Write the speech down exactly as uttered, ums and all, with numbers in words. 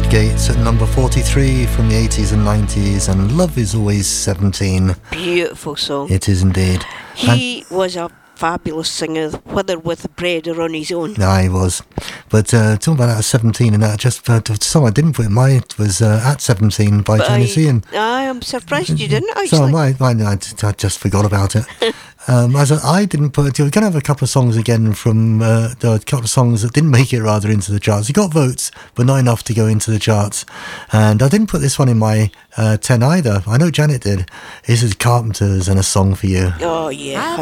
Gates at number forty-three from the eighties and nineties, and Love Is Always seventeen. Beautiful song. It is indeed. He and was a fabulous singer, whether with bread or on his own. Yeah, he was. But uh, talking about that at seventeen, and that just uh, the song I didn't put in mine was uh, At seventeen by Tennessee. And I am surprised you didn't, actually. So my, mine, I, I just forgot about it. um, as I, I didn't put. We're going to have a couple of songs again from uh, a couple of songs that didn't make it rather into the charts. He got votes, but not enough to go into the charts. And I didn't put this one in my uh, ten either. I know Janet did. This is Carpenters and A Song for You. Oh yeah.